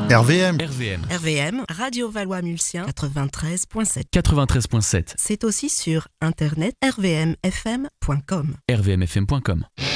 RVM. RVM, Radio Valois-Mulsien, 93.7. 93.7. C'est aussi sur internet rvmfm.com. rvmfm.com.